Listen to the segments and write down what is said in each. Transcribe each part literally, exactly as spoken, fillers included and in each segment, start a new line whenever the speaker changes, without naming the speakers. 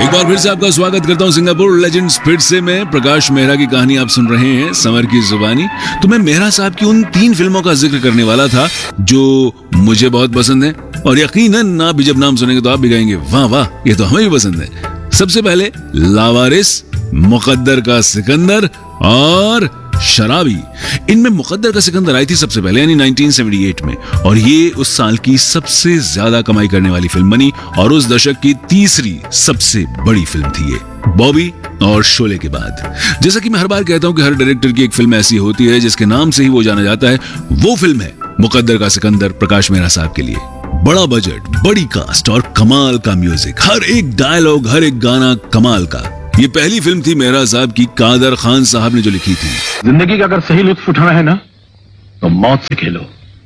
एक बार फिर से आपका स्वागत करता हूं सिंगापुर लेजेंड्स। फिर से मैं प्रकाश मेहरा की कहानी आप सुन रहे हैं, समर की जुबानी। तो मैं मेहरा साहब की उन तीन फिल्मों का जिक्र करने वाला था जो मुझे बहुत पसंद है, और यकीनन आप भी जब नाम सुनेंगे तो आप भी कहेंगे वाह वाह, ये तो हमें भी पसंद है। सबसे पहले लावारिस, मुकद्दर का सिकंदर और शराबी। इनमें मुकद्दर का सिकंदर आई थी सबसे पहले, यानी नाइनटीन सेवेंटी एट में, और ये उस साल की सबसे ज्यादा कमाई करने वाली फिल्म बनी और उस दशक की तीसरी सबसे बड़ी फिल्म थी ये, बॉबी और शोले के बाद। जैसा कि मैं हर बार कहता हूं कि हर डायरेक्टर की एक फिल्म ऐसी होती है जिसके नाम से ही वो जाना जाता है, वो फिल्म है मुकद्दर का सिकंदर प्रकाश मेहरा साहब के लिए। बड़ा बजट, बड़ी कास्ट और कमाल का म्यूजिक, हर एक डायलॉग, हर एक गाना कमाल का। ये पहली फिल्म थी मेहरा साहब की, कादर खान साहब ने जो लिखी थी।
जिंदगी का अगर सही लुत्फ उठाना है ना तो मौत से खेलो।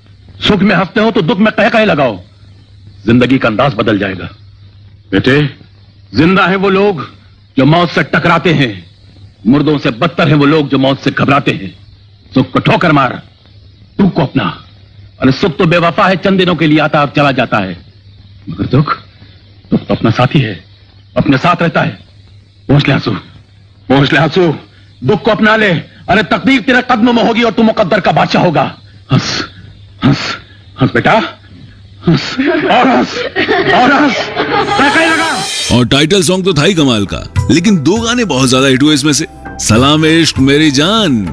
सुख में हंसते हो तो दुख में कह कह लगाओ, जिंदगी का अंदाज बदल जाएगा। बेटे, जिंदा है वो लोग जो मौत से टकराते हैं, मुर्दों से बदतर है वो लोग जो मौत से घबराते हैं। सुख को ठोकर मार, दुख को अपना। अरे सुख तो बेवफा है, चंद दिनों के लिए आता और चला जाता है, मगर दुख दुख तो अपना साथी है, अपने साथ रहता है। पहुंच ले आंसू, पहुंच ले आंसू, दुख को अपना ले। अरे तकदीर तेरे कदमों में होगी और तू मुकद्दर का बादशाह होगा। हंस हंस हंस बेटा, हंस और हंस और हंस, कहीं लगा।
और टाइटल सॉन्ग तो था ही कमाल का, लेकिन दो गाने बहुत ज्यादा हिट हुए इसमें से, सलाम इश्क मेरी जान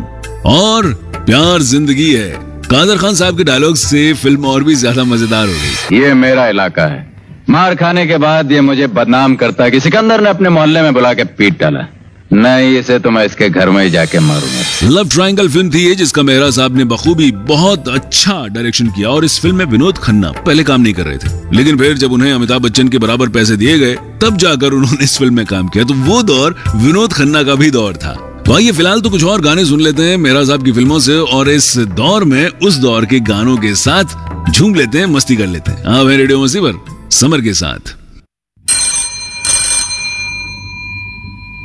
और प्यार जिंदगी है। कादर खान साहब के डायलॉग से फिल्म और भी ज्यादा मजेदार हो गई।
ये मेरा इलाका है, मार खाने के बाद ये मुझे बदनाम करता है कि सिकंदर ने अपने मोहल्ले में बुला के पीट डाला। नहीं, इसे तो मैं इसके घर में ही जाके मारूंगा।
लव ट्रायंगल फिल्म थी ये, जिसका मेहरा साहब ने बखूबी बहुत अच्छा डायरेक्शन किया, और इस फिल्म में विनोद खन्ना पहले काम नहीं कर रहे थे, लेकिन फिर जब उन्हें अमिताभ बच्चन के बराबर पैसे दिए गए तब जाकर उन्होंने इस फिल्म में काम किया। तो वो दौर विनोद खन्ना का भी दौर था। तो आइए फिलहाल तो कुछ और गाने सुन लेते हैं मेहरा साहब की फिल्मों से, और इस दौर में उस दौर के गानों के साथ झूम लेते हैं, मस्ती कर लेते हैं। आप हैं रेडियो मस्ती पर समर के साथ।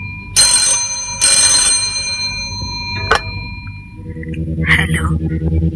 हेलो,